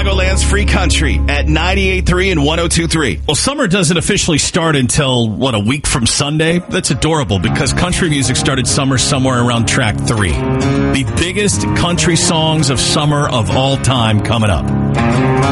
Chicagoland's free country at 98.3 and 102.3. Well, summer doesn't officially start until, a week from Sunday? That's adorable because country music started summer somewhere around track 3. The biggest country songs of summer of all time coming up.